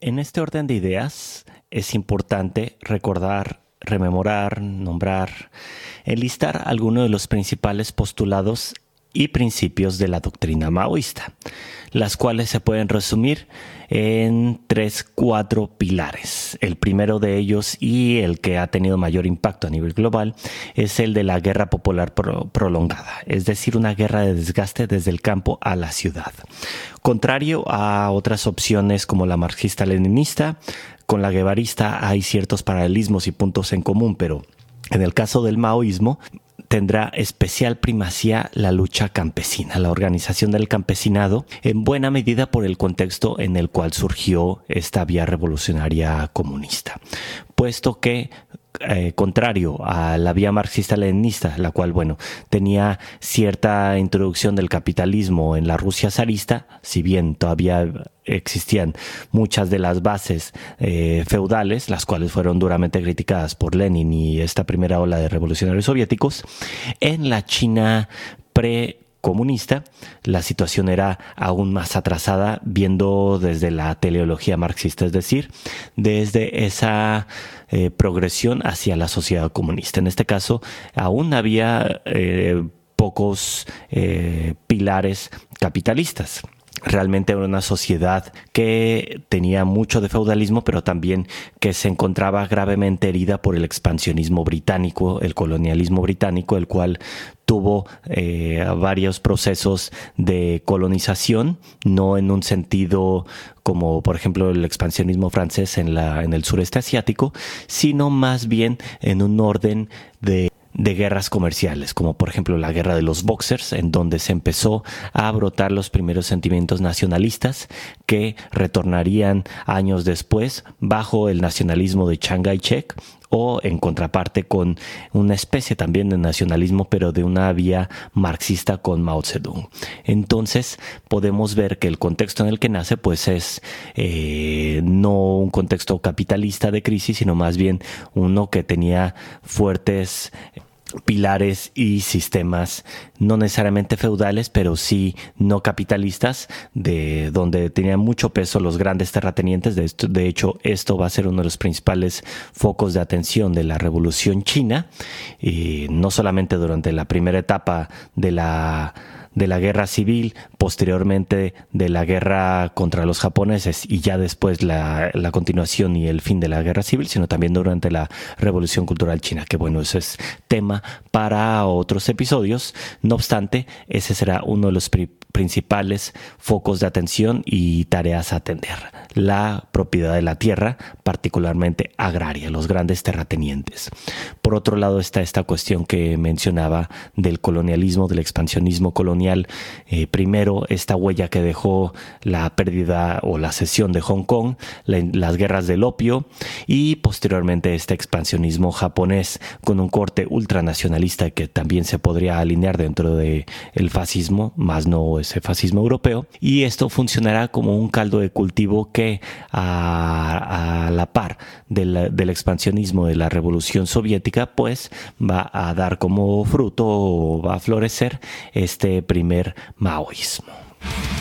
En este orden de ideas es importante recordar, rememorar, nombrar, enlistar algunos de los principales postulados y principios de la doctrina maoísta, las cuales se pueden resumir en 4 pilares. El primero de ellos, y el que ha tenido mayor impacto a nivel global, es el de la guerra popular prolongada, es decir, una guerra de desgaste desde el campo a la ciudad. Contrario a otras opciones como la marxista-leninista, con la guevarista hay ciertos paralelismos y puntos en común, pero en el caso del maoísmo tendrá especial primacía la lucha campesina, la organización del campesinado, en buena medida por el contexto en el cual surgió esta vía revolucionaria comunista, puesto que contrario a la vía marxista-leninista, la cual, tenía cierta introducción del capitalismo en la Rusia zarista, si bien todavía existían muchas de las bases feudales, las cuales fueron duramente criticadas por Lenin y esta primera ola de revolucionarios soviéticos. En la China comunista, la situación era aún más atrasada, viendo desde la teleología marxista, es decir, desde esa progresión hacia la sociedad comunista. En este caso, aún había pocos pilares capitalistas. Realmente era una sociedad que tenía mucho de feudalismo, pero también que se encontraba gravemente herida por el expansionismo británico, el colonialismo británico, el cual tuvo varios procesos de colonización, no en un sentido como por ejemplo el expansionismo francés en el sureste asiático, sino más bien en un orden de guerras comerciales, como por ejemplo la guerra de los Boxers, en donde se empezó a brotar los primeros sentimientos nacionalistas que retornarían años después bajo el nacionalismo de Chiang Kai-shek, o en contraparte con una especie también de nacionalismo, pero de una vía marxista con Mao Zedong. Entonces podemos ver que el contexto en el que nace pues es no un contexto capitalista de crisis, sino más bien uno que tenía fuertes pilares y sistemas no necesariamente feudales, pero sí no capitalistas, de donde tenían mucho peso los grandes terratenientes. De hecho, esto va a ser uno de los principales focos de atención de la Revolución China, y no solamente durante la primera etapa de la guerra civil, posteriormente de la guerra contra los japoneses y ya después la continuación y el fin de la guerra civil, sino también durante la Revolución Cultural China, que eso es tema para otros episodios. No obstante, ese será uno de los principales focos de atención y tareas a atender: la propiedad de la tierra, particularmente agraria, los grandes terratenientes. Por otro lado está esta cuestión que mencionaba del colonialismo, del expansionismo colonial. Primero, esta huella que dejó la pérdida o la cesión de Hong Kong, las guerras del opio, y posteriormente este expansionismo japonés con un corte ultranacionalista que también se podría alinear dentro del fascismo, más no ese fascismo europeo. Y esto funcionará como un caldo de cultivo que a la par del expansionismo de la Revolución Soviética pues va a dar como fruto, o va a florecer este primer maoísmo.